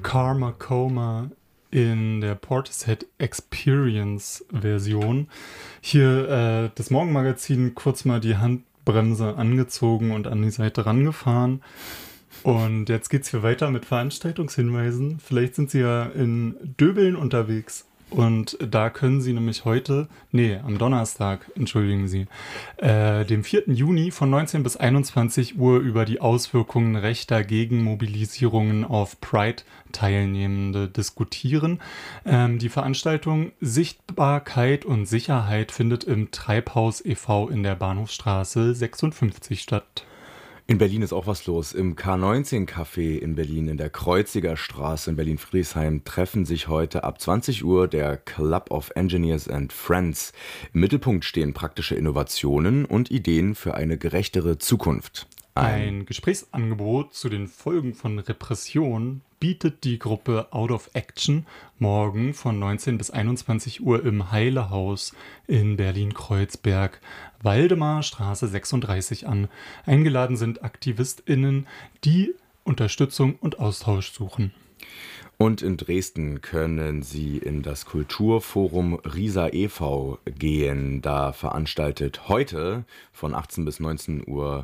Karma Coma in der Portishead Experience Version. Hier das Morgenmagazin, kurz mal die Handbremse angezogen und an die Seite rangefahren. Und jetzt geht's hier weiter mit Veranstaltungshinweisen. Vielleicht sind Sie ja in Döbeln unterwegs. Und da können Sie nämlich am Donnerstag, entschuldigen Sie, dem 4. Juni von 19 bis 21 Uhr über die Auswirkungen rechter Gegenmobilisierungen auf Pride-Teilnehmende diskutieren. Die Veranstaltung Sichtbarkeit und Sicherheit findet im Treibhaus e.V. in der Bahnhofstraße 56 statt. In Berlin ist auch was los. Im K19-Café in Berlin, in der Kreuziger Straße in Berlin-Friedrichshain, treffen sich heute ab 20 Uhr der Club of Engineers and Friends. Im Mittelpunkt stehen praktische Innovationen und Ideen für eine gerechtere Zukunft. Ein Gesprächsangebot zu den Folgen von Repression bietet die Gruppe Out of Action morgen von 19 bis 21 Uhr im Heile-Haus in Berlin-Kreuzberg, Waldemarstraße 36 an. Eingeladen sind AktivistInnen, die Unterstützung und Austausch suchen. Und in Dresden können Sie in das Kulturforum Riesa e.V. gehen. Da veranstaltet heute von 18 bis 19:30 Uhr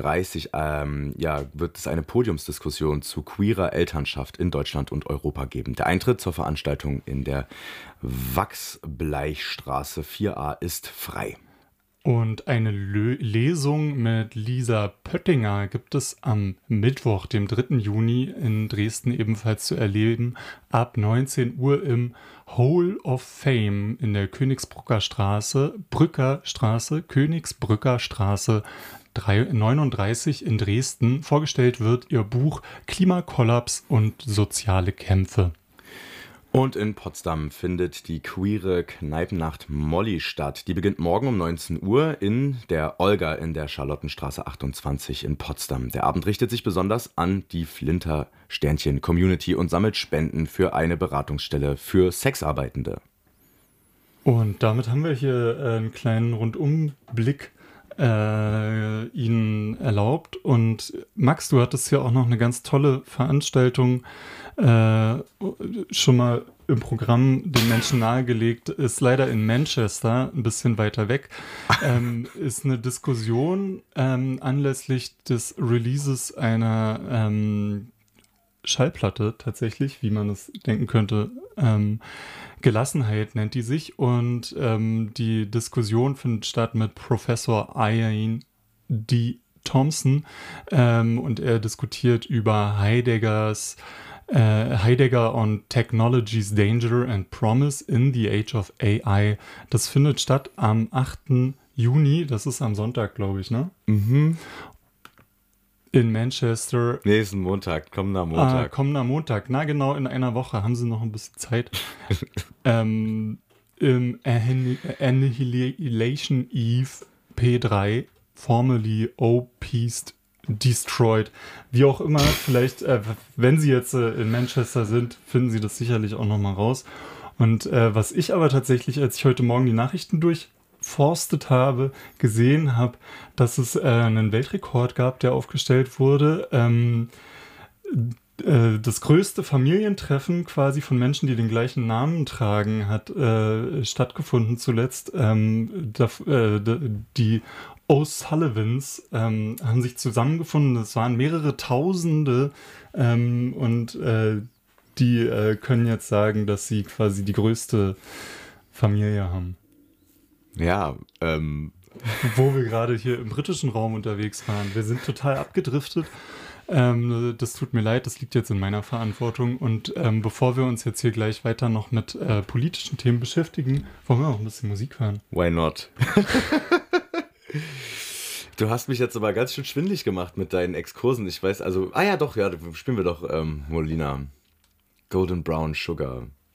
wird es eine Podiumsdiskussion zu queerer Elternschaft in Deutschland und Europa geben. Der Eintritt zur Veranstaltung in der Wachsbleichstraße 4a ist frei. Und eine Lesung mit Lisa Pöttinger gibt es am Mittwoch, dem 3. Juni in Dresden ebenfalls zu erleben, ab 19 Uhr im Hall of Fame in der Königsbrücker Straße 39 in Dresden. Vorgestellt wird ihr Buch Klimakollaps und soziale Kämpfe. Und in Potsdam findet die queere Kneipennacht Molly statt. Die beginnt morgen um 19 Uhr in der Olga in der Charlottenstraße 28 in Potsdam. Der Abend richtet sich besonders an die Flinter-Sternchen-Community und sammelt Spenden für eine Beratungsstelle für Sexarbeitende. Und damit haben wir hier einen kleinen Rundumblick Ihnen erlaubt. Und Max, du hattest ja auch noch eine ganz tolle Veranstaltung schon mal im Programm den Menschen nahegelegt, ist leider in Manchester, ein bisschen weiter weg, ist eine Diskussion anlässlich des Releases einer Schallplatte tatsächlich, wie man es denken könnte. Gelassenheit nennt die sich, und die Diskussion findet statt mit Professor Ian D. Thompson, und er diskutiert über Heidegger on Technology's Danger and Promise in the Age of AI. Das findet statt am 8. Juni, das ist am Sonntag, glaube ich, ne? Mhm. In Manchester. Nee, ist ein Montag, kommender Montag. Kommender Montag, na genau, in einer Woche haben sie noch ein bisschen Zeit. Im Annihilation Eve P3, formerly O-Pieced Destroyed. Wie auch immer, vielleicht, wenn Sie jetzt in Manchester sind, finden Sie das sicherlich auch nochmal raus. Und was ich aber tatsächlich, als ich heute Morgen die Nachrichten durchforstet habe, gesehen habe, dass es einen Weltrekord gab, der aufgestellt wurde. Das größte Familientreffen quasi von Menschen, die den gleichen Namen tragen, hat stattgefunden zuletzt. Die O'Sullivans haben sich zusammengefunden. Es waren mehrere Tausende und die können jetzt sagen, dass sie quasi die größte Familie haben. Ja, Wo wir gerade hier im britischen Raum unterwegs waren. Wir sind total abgedriftet. Das tut mir leid, das liegt jetzt in meiner Verantwortung. Und bevor wir uns jetzt hier gleich weiter noch mit politischen Themen beschäftigen, wollen wir auch ein bisschen Musik hören. Why not? Du hast mich jetzt aber ganz schön schwindelig gemacht mit deinen Exkursen. Ich weiß, spielen wir doch Molina. Golden Brown Sugar.